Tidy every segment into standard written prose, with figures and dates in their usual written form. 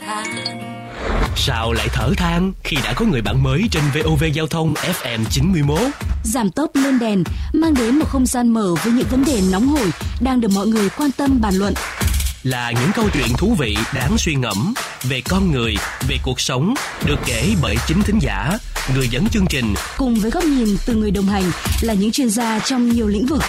Sao lại thở than khi đã có người bạn mới trên VOV Giao thông FM 91? Giảm tốc lên đèn mang đến một không gian mở với những vấn đề nóng hổi đang được mọi người quan tâm bàn luận. Là những câu chuyện thú vị đáng suy ngẫm về con người, về cuộc sống, được kể bởi chính thính giả, người dẫn chương trình. Cùng với góc nhìn từ người đồng hành là những chuyên gia trong nhiều lĩnh vực.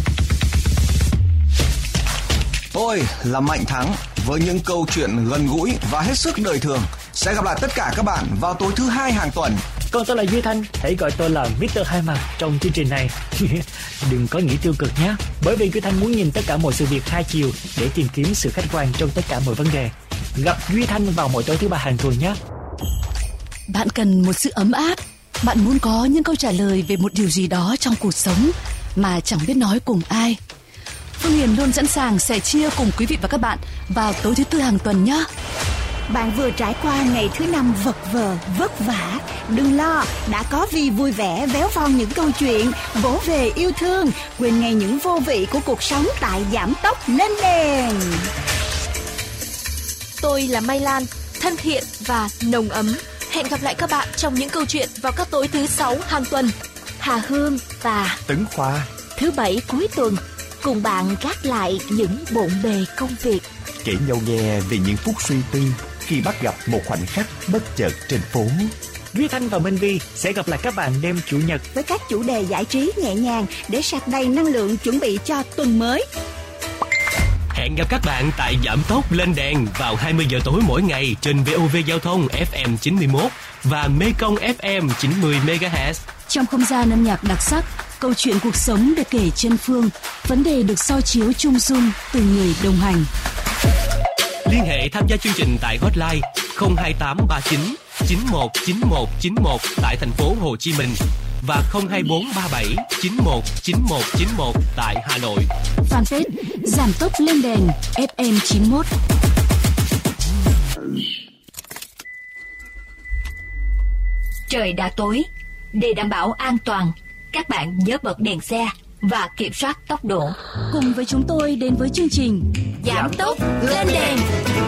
Tôi là Mạnh Thắng với những câu chuyện gần gũi và hết sức đời thường. Sẽ gặp lại tất cả các bạn vào tối thứ Hai hàng tuần. Còn tôi là Duy Thanh, hãy gọi tôi là Mr. Hai Mặt trong chương trình này. Đừng có nghĩ tiêu cực nhé, bởi vì Duy Thanh muốn nhìn tất cả mọi sự việc hai chiều để tìm kiếm sự khách quan trong tất cả mọi vấn đề. Gặp Duy Thanh vào mỗi tối thứ Ba hàng tuần nhé. Bạn cần một sự ấm áp, bạn muốn có những câu trả lời về một điều gì đó trong cuộc sống mà chẳng biết nói cùng ai. Phương Hiền luôn sẵn sàng sẻ chia cùng quý vị và các bạn vào tối thứ Tư hàng tuần nhé. Bạn vừa trải qua ngày thứ Năm vật vờ, vất vả. Đừng lo, đã có Vi vui vẻ véo von những câu chuyện, vỗ về yêu thương, quên ngay những vô vị của cuộc sống tại Giảm Tốc Lên Đèn. Tôi là Mai Lan, thân thiện và nồng ấm. Hẹn gặp lại các bạn trong những câu chuyện vào các tối thứ Sáu hàng tuần. Hà Hương và Tấn Khoa thứ Bảy cuối tuần cùng bạn gác lại những bộn bề công việc, kể nhau nghe về những phút suy tư khi bắt gặp một khoảnh khắc bất chợt trên phố. Duy Thanh và Minh Vi sẽ gặp lại các bạn đêm Chủ nhật với các chủ đề giải trí nhẹ nhàng để sạc đầy năng lượng chuẩn bị cho tuần mới. Hẹn gặp các bạn tại Giảm Tốc Lên Đèn vào 20 giờ tối mỗi ngày trên VOV Giao thông FM 91 và Mekong FM 90 MHz. Trong không gian âm nhạc đặc sắc, câu chuyện cuộc sống được kể trên phương, vấn đề được soi chiếu chung dung từ người đồng hành. Liên hệ tham gia chương trình tại hotline 02839 919191 tại thành phố Hồ Chí Minh và 02437 919191 tại Hà Nội. Fanpage Giảm Tốc Lên Đèn FM 91. Trời đã tối, để đảm bảo an toàn, các bạn nhớ bật đèn xe và kiểm soát tốc độ. Cùng với chúng tôi đến với chương trình Giảm Tốc Lên Đèn.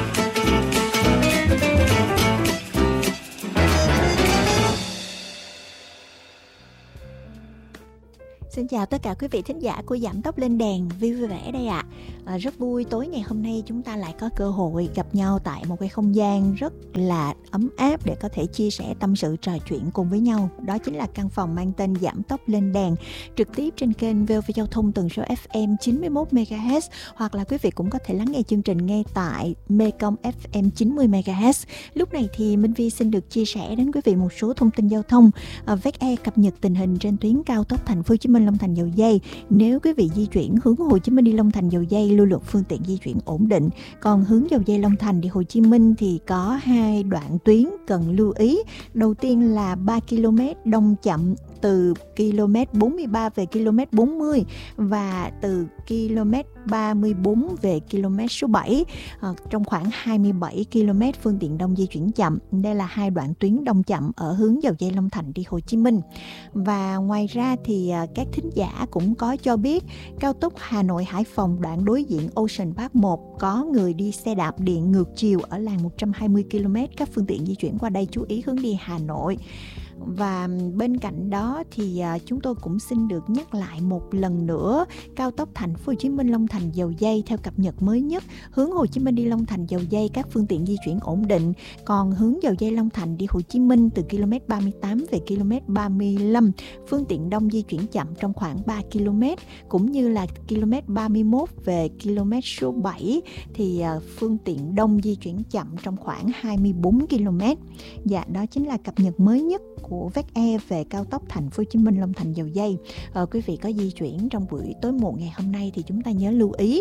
Xin chào tất cả quý vị thính giả của Giảm Tốc Lên Đèn, vui vẻ đây ạ. Rất vui tối ngày hôm nay chúng ta lại có cơ hội gặp nhau tại một cái không gian rất là ấm áp để có thể chia sẻ tâm sự trò chuyện cùng với nhau. Đó chính là căn phòng mang tên Giảm Tốc Lên Đèn, trực tiếp trên kênh VOV Giao thông tần số FM 91 MHz, hoặc là quý vị cũng có thể lắng nghe chương trình ngay tại Mekong FM 90 MHz. Lúc này thì Minh Vi xin được chia sẻ đến quý vị một số thông tin giao thông. VecAir cập nhật tình hình trên tuyến cao tốc Thành phố Hồ Chí Minh Long Thành Dầu Giây. Nếu quý vị di chuyển hướng Hồ Chí Minh đi Long Thành Dầu Giây, lưu lượng phương tiện di chuyển ổn định. Còn hướng Dầu Giây Long Thành đi Hồ Chí Minh thì có hai đoạn tuyến cần lưu ý. Đầu tiên là 3 km đông chậm từ km 43 về km 40 và từ km 34 về km số 7. Trong khoảng 27 km phương tiện đông di chuyển chậm. Đây là hai đoạn tuyến đông chậm ở hướng Dầu Giây Long Thành đi Hồ Chí Minh. Và ngoài ra thì các thính giả cũng có cho biết cao tốc Hà Nội Hải Phòng đoạn đối diện Ocean Park 1 có người đi xe đạp điện ngược chiều ở làn 120 km. Các phương tiện di chuyển qua đây chú ý hướng đi Hà Nội. Và bên cạnh đó thì chúng tôi cũng xin được nhắc lại một lần nữa, cao tốc Thành phố Hồ Chí Minh Long Thành Dầu Giây theo cập nhật mới nhất, hướng Hồ Chí Minh đi Long Thành Dầu Giây các phương tiện di chuyển ổn định. Còn hướng Dầu Giây Long Thành đi Hồ Chí Minh từ km 38 về km 35, phương tiện đông di chuyển chậm trong khoảng 3 km, cũng như là km 31 về km số 7 thì phương tiện đông di chuyển chậm trong khoảng 24 km. Dạ, đó chính là cập nhật mới nhất của VecAir về cao tốc Thành phố Hồ Chí Minh Long Thành Dầu Giây. Quý vị có di chuyển trong buổi tối muộn ngày hôm nay thì chúng ta nhớ lưu ý.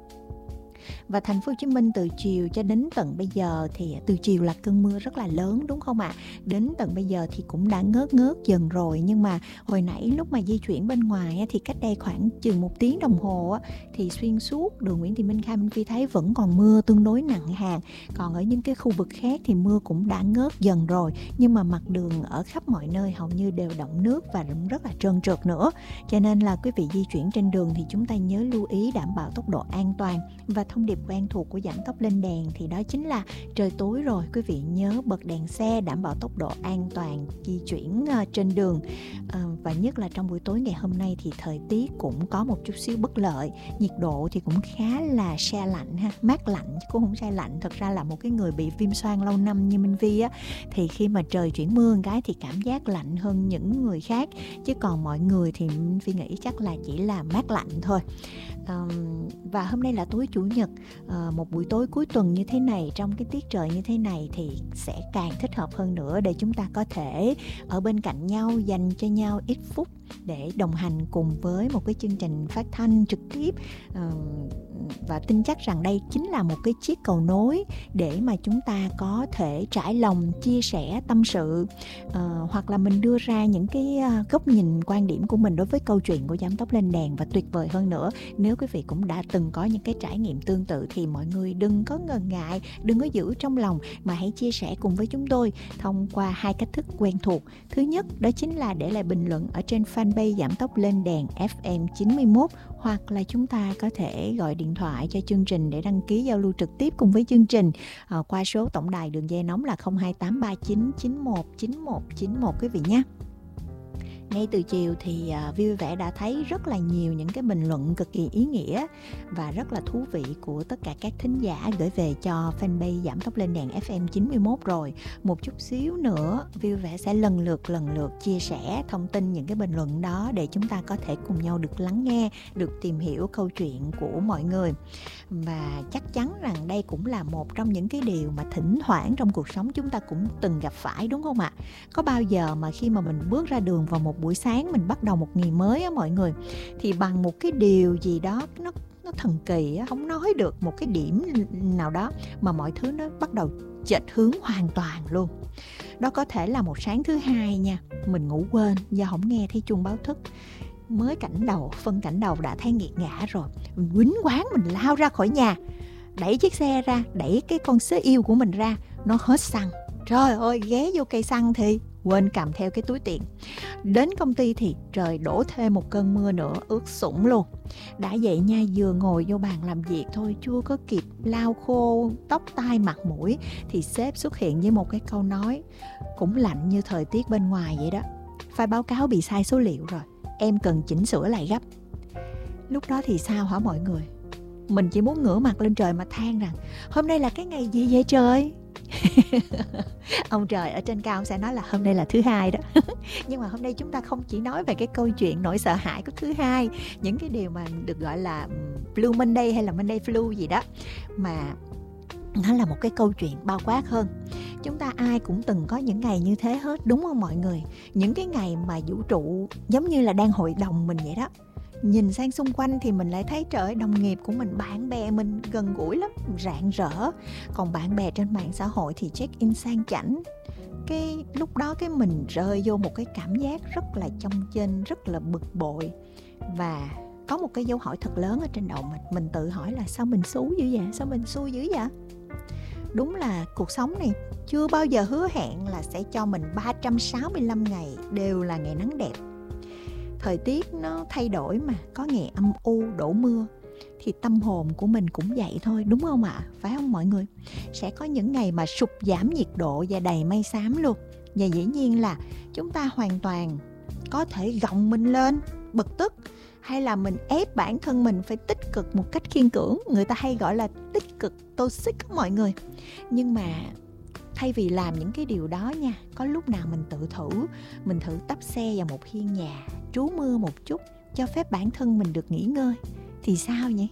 Và Thành phố Hồ Chí Minh từ chiều cho đến tận bây giờ thì từ chiều là cơn mưa rất là lớn, đúng không ạ? Đến tận bây giờ thì cũng đã ngớt dần rồi, nhưng mà hồi nãy lúc mà di chuyển bên ngoài thì cách đây khoảng chừng 1 tiếng đồng hồ thì xuyên suốt đường Nguyễn Thị Minh Khai, Minh Phi thấy vẫn còn mưa tương đối nặng hạt. Còn ở những cái khu vực khác thì mưa cũng đã ngớt dần rồi, nhưng mà mặt đường ở khắp mọi nơi hầu như đều đọng nước và cũng rất là trơn trượt nữa. Cho nên là quý vị di chuyển trên đường thì chúng ta nhớ lưu ý đảm bảo tốc độ an toàn. Và thông thông điệp quen thuộc của Giảm Tốc Lên Đèn thì đó chính là trời tối rồi, quý vị nhớ bật đèn xe, đảm bảo tốc độ an toàn di chuyển trên đường. Và nhất là trong buổi tối ngày hôm nay thì thời tiết cũng có một chút xíu bất lợi, nhiệt độ thì cũng khá là se lạnh ha, mát lạnh chứ cũng không se lạnh. Thật ra là một cái người bị viêm xoang lâu năm như Minh Vi á, thì khi mà trời chuyển mưa một cái thì cảm giác lạnh hơn những người khác, chứ còn mọi người thì Minh Vi nghĩ chắc là chỉ là mát lạnh thôi. Và hôm nay là tối Chủ nhật, một buổi tối cuối tuần như thế này, trong cái tiết trời như thế này thì sẽ càng thích hợp hơn nữa để chúng ta có thể ở bên cạnh nhau, dành cho nhau ít phút để đồng hành cùng với một cái chương trình phát thanh trực tiếp. Và tin chắc rằng đây chính là một cái chiếc cầu nối để mà chúng ta có thể trải lòng, chia sẻ tâm sự, hoặc là mình đưa ra những cái góc nhìn, quan điểm của mình đối với câu chuyện của Giảm Tốc Lên Đèn. Và tuyệt vời hơn nữa, nếu quý vị cũng đã từng có những cái trải nghiệm tương tự thì mọi người đừng có ngần ngại, đừng có giữ trong lòng, mà hãy chia sẻ cùng với chúng tôi thông qua hai cách thức quen thuộc. Thứ nhất đó chính là để lại bình luận ở trên fanpage Giảm Tốc Lên Đèn FM 91, hoặc là chúng ta có thể gọi điện thoại cho chương trình để đăng ký giao lưu trực tiếp cùng với chương trình qua số tổng đài đường dây nóng là 02839919191 quý vị nhé. Ngay từ chiều thì vui vẻ đã thấy rất là nhiều những cái bình luận cực kỳ ý nghĩa và rất là thú vị của tất cả các thính giả gửi về cho fanpage Giảm Tốc Lên Đèn FM 91 rồi. Một chút xíu nữa vui vẻ sẽ lần lượt chia sẻ thông tin những cái bình luận đó để chúng ta có thể cùng nhau được lắng nghe, được tìm hiểu câu chuyện của mọi người. Và chắc chắn rằng đây cũng là một trong những cái điều mà thỉnh thoảng trong cuộc sống chúng ta cũng từng gặp phải, đúng không ạ? Có bao giờ mà khi mà mình bước ra đường vào một buổi sáng, mình bắt đầu một ngày mới á mọi người, thì bằng một cái điều gì đó nó thần kỳ á, không nói được, một cái điểm nào đó mà mọi thứ nó bắt đầu chệch hướng hoàn toàn luôn. Đó có thể là một sáng thứ hai nha, mình ngủ quên do không nghe thấy chuông báo thức, mới phân cảnh đầu đã thấy nghiệt ngã rồi, mình quýnh quáng mình lao ra khỏi nhà, đẩy chiếc xe ra, đẩy cái con sớ yêu của mình ra, nó hết xăng. Trời ơi, ghé vô cây xăng thì quên cầm theo cái túi tiền. Đến công ty thì trời đổ thêm một cơn mưa nữa, ướt sũng luôn. Đã vậy nha, vừa ngồi vô bàn làm việc thôi, chưa có kịp lau khô tóc tai mặt mũi thì sếp xuất hiện với một cái câu nói cũng lạnh như thời tiết bên ngoài vậy đó: file báo cáo bị sai số liệu rồi, em cần chỉnh sửa lại gấp. Lúc đó thì sao hả mọi người? Mình chỉ muốn ngửa mặt lên trời mà than rằng hôm nay là cái ngày gì vậy trời? Ông trời ở trên cao ông sẽ nói là hôm nay là thứ hai đó. Nhưng mà hôm nay chúng ta không chỉ nói về cái câu chuyện nỗi sợ hãi của thứ hai, những cái điều mà được gọi là Blue Monday hay là Monday Flu gì đó, mà nó là một cái câu chuyện bao quát hơn. Chúng ta ai cũng từng có những ngày như thế hết, đúng không mọi người? Những cái ngày mà vũ trụ giống như là đang hội đồng mình vậy đó. Nhìn sang xung quanh thì mình lại thấy trời ơi, đồng nghiệp của mình, bạn bè mình gần gũi lắm, rạng rỡ. Còn bạn bè trên mạng xã hội thì check in sang chảnh. Cái lúc đó cái mình rơi vô một cái cảm giác rất là chông chênh, rất là bực bội. Và có một cái dấu hỏi thật lớn ở trên đầu mình. Mình tự hỏi là sao mình xấu dữ vậy? Sao mình xui dữ vậy? Đúng là cuộc sống này chưa bao giờ hứa hẹn là sẽ cho mình 365 ngày đều là ngày nắng đẹp. Thời tiết nó thay đổi mà, có ngày âm u đổ mưa thì tâm hồn của mình cũng vậy thôi, đúng không ạ? Phải không mọi người? Sẽ có những ngày mà sụt giảm nhiệt độ và đầy mây xám luôn. Và dĩ nhiên là chúng ta hoàn toàn có thể gồng mình lên, bực tức, hay là mình ép bản thân mình phải tích cực một cách khiên cưỡng. Người ta hay gọi là tích cực toxic đó mọi người. Nhưng mà thay vì làm những cái điều đó nha, có lúc nào mình thử tấp xe vào một hiên nhà, trú mưa một chút, cho phép bản thân mình được nghỉ ngơi thì sao nhỉ?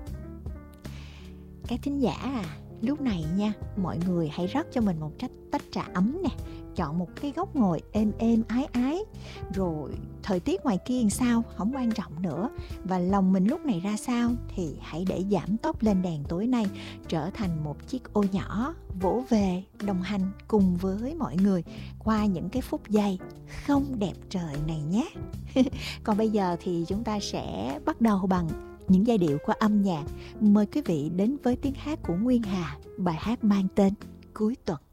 Các thính giả à, lúc này nha, mọi người hãy rót cho mình một tách trà ấm nè, chọn một cái góc ngồi êm ái, rồi thời tiết ngoài kia làm sao không quan trọng nữa, và lòng mình lúc này ra sao thì hãy để Giảm Tốc Lên Đèn tối nay trở thành một chiếc ô nhỏ vỗ về đồng hành cùng với mọi người qua những cái phút giây không đẹp trời này nhé. Còn bây giờ thì chúng ta sẽ bắt đầu bằng những giai điệu của âm nhạc. Mời quý vị đến với tiếng hát của Nguyên Hà, bài hát mang tên Cuối Tuần.